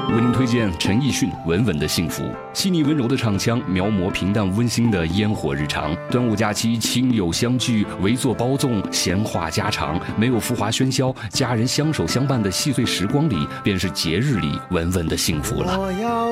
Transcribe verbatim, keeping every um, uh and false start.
为您推荐陈奕迅《稳稳的幸福》，细腻温柔的唱腔描摹平淡温馨的烟火日常。端午假期，亲友相聚，围坐包粽，闲话家常，没有浮华喧嚣，家人相守相伴的细碎时光里，便是节日里稳稳的幸福了。